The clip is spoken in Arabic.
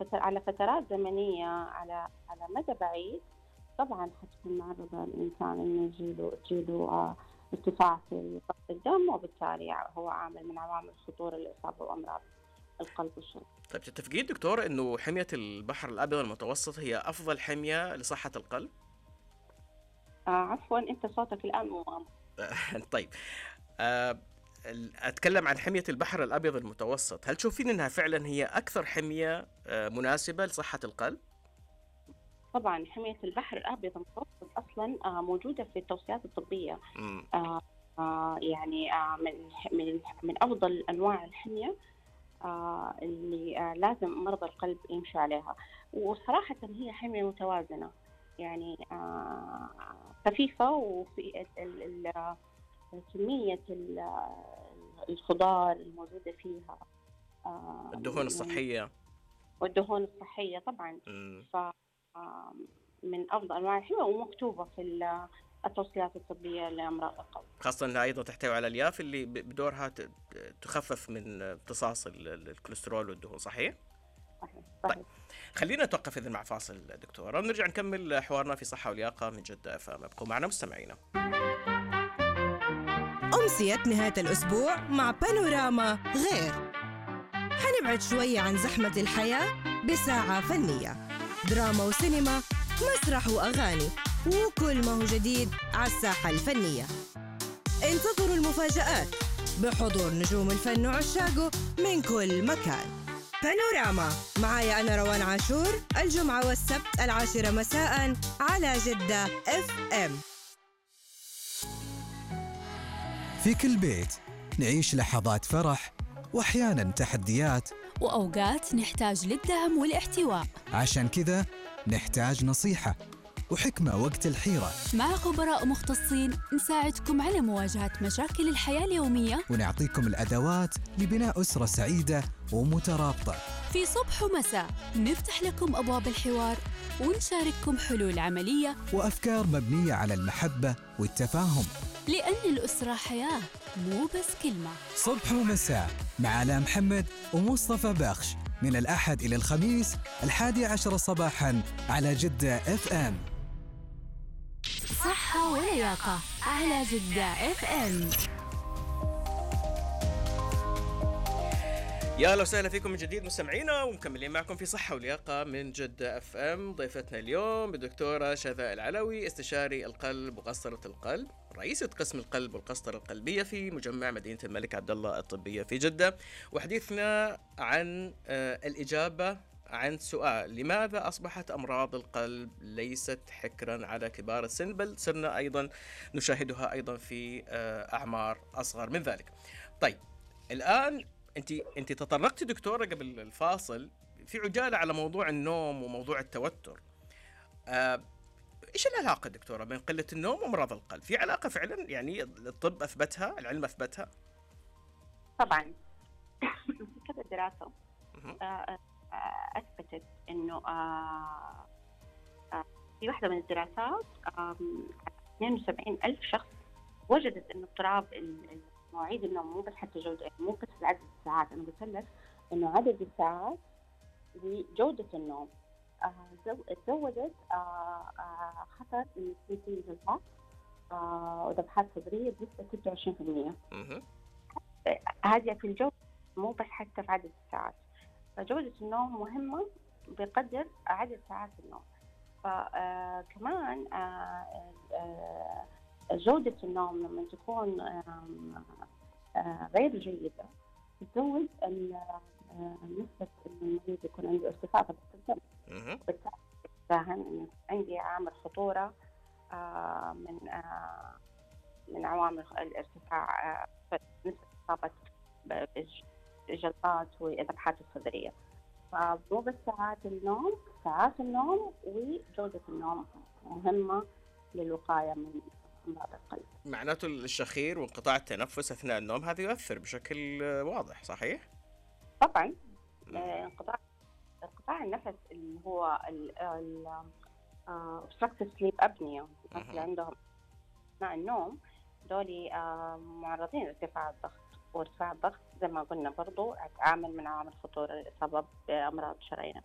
على فترات زمنية، على مدى بعيد طبعا حتكون معرضة الإنسان إنه تجيله ارتفاع في ضغط الدم، وبالتالي هو عامل من عوامل خطورة الإصابة بأمراض القلب والشريان. طيب تتفقين دكتور إنه حمية البحر الأبيض المتوسط هي أفضل حمية لصحة القلب؟ عفوا، أنت صوتك الآن مو واضح. طيب آه، أتكلم عن حمية البحر الأبيض المتوسط، هل تشوفين أنها فعلا هي أكثر حمية مناسبة لصحة القلب؟ طبعا حمية البحر الأبيض المتوسط أصلا موجودة في التوصيات الطبية. يعني من أفضل أنواع الحمية اللي لازم مرضى القلب يمشوا عليها. وصراحة هي حمية متوازنة، يعني خفيفة، وفي كمية الخضار الموجودة فيها، الدهون الصحية والدهون الصحية طبعا. من أفضل أنواع الحمية، ومكتوبة في التوصيات الطبية لأمراض القلب. خاصة أنها أيضا تحتوي على الألياف اللي بدورها تخفف من امتصاص الكوليسترول والدهون، صحيح؟ صحيح. طيب خلينا نتوقف إذن مع فاصل دكتورة، ونرجع نكمل حوارنا في صحة ولياقة من جدة FM. ابقوا معنا مستمعينا. أمسية نهاية الأسبوع مع بانوراما غير. حنبعد شوية عن زحمة الحياة بساعة فنية، دراما وسينما، مسرح وأغاني، وكل ما هو جديد على الساحة الفنية. انتظروا المفاجآت بحضور نجوم الفن وعشاقه من كل مكان. بانوراما معايا أنا روان عاشور، الجمعة والسبت 10 مساء على جدة FM. في كل بيت نعيش لحظات فرح، وأحياناً تحديات، وأوقات نحتاج للدعم والاحتواء. عشان كذا نحتاج نصيحة وحكمة وقت الحيرة، مع خبراء مختصين نساعدكم على مواجهة مشاكل الحياة اليومية، ونعطيكم الأدوات لبناء أسرة سعيدة ومترابطة. في صبح ومساء نفتح لكم أبواب الحوار، ونشارككم حلول عملية وأفكار مبنية على المحبة والتفاهم، لأن الأسرة حياة مو بس كلمة. صبح ومساء مع آلاء محمد ومصطفى بخش، من الأحد إلى الخميس 11 صباحاً على جدة FM. صحة ولياقة على جدة FM. يا أهلا وسهلا فيكم من جديد مستمعينا، ومكملين معكم في صحة ولياقة من جدة FM. ضيفتنا اليوم الدكتورة شذاء العلوي، استشاري القلب وقسطرة القلب، رئيسة قسم القلب والقسطرة القلبية في مجمع مدينة الملك عبدالله الطبية في جدة. وحديثنا عن الإجابة عن سؤال: لماذا أصبحت أمراض القلب ليست حكرا على كبار السن، بل صرنا أيضا نشاهدها أيضا في أعمار أصغر من ذلك. طيب الآن انت تطرقتي دكتورة قبل الفاصل في عجالة على موضوع النوم وموضوع التوتر. ايش العلاقة دكتورة بين قلة النوم وامراض القلب؟ في علاقة فعلا؟ يعني الطب اثبتها، العلم اثبتها؟ طبعا في كذا دراسة اثبتت انه في واحدة من الدراسات 72,000 شخص وجدت انه اضطراب مواعيد النوم، مو بس حتى جودة، مو بس عدد الساعات. أنا قلت لك إنه عدد الساعات وجودة النوم تزودت خطر إنه يصير جلطات وذبحات صدرية بنسبة 26%. هذه في الجودة، مو بس حتى في عدد الساعات. فجودة النوم مهمة بقدر عدد ساعات النوم. فكمان جودة النوم لما تكون غير جيدة تزود نسبة المريض يكون عنده ارتفاع في ضغط الدم، بالتالي فاهم إنه عندي عامل خطورة من عوامل الارتفاع نسبة إصابة بالجلطات والذبحات الصدرية. فمو بس ساعات النوم وجودة النوم مهمة للوقاية من أمراض القلب. معناته الشخير وانقطاع التنفس أثناء النوم هذا يؤثر بشكل واضح، صحيح؟ طبعا انقطاع النفس اللي هو obstructive sleep apnea، الناس اللي عندهم أثناء النوم دولي معرضين لارتفاع الضغط. وارتفاع الضغط زي ما قلنا برضو عامل من عوامل خطورة الإصابة بأمراض شرايين.